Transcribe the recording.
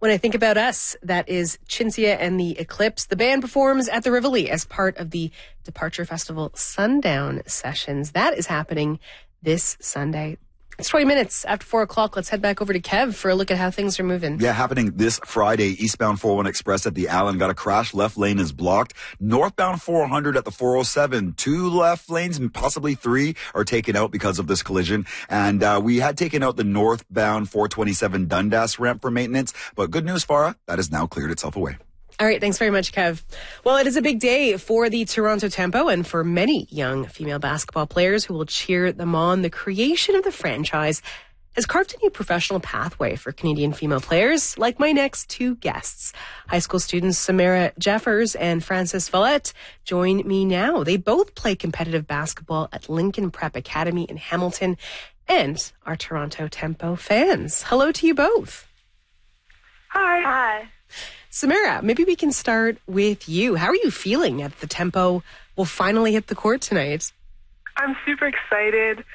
When I think about us, that is Cinzia and the Eclipse. The band performs at the Rivoli as part of the Departure Festival Sundown Sessions. That is happening this Sunday. It's 20 minutes after 4 o'clock. Let's head back over to Kev for a look at how things are moving. Yeah, happening this Friday. Eastbound 401 Express at the Allen got a crash. Left lane is blocked. Northbound 400 at the 407. 2 left lanes and possibly 3 are taken out because of this collision. And we had taken out the northbound 427 Dundas ramp for maintenance. But good news, Farah, that has now cleared itself away. All right, thanks very much, Kev. Well, it is a big day for the Toronto Tempo and for many young female basketball players who will cheer them on. The creation of the franchise has carved a new professional pathway for Canadian female players, like my next 2 guests. High school students Samara Jeffers and Frances Vallette join me now. They both play competitive basketball at Lincoln Prep Academy in Hamilton and are Toronto Tempo fans. Hello to you both. Hi. Samara, maybe we can start with you. How are you feeling that the Tempo will finally hit the court tonight? I'm super excited.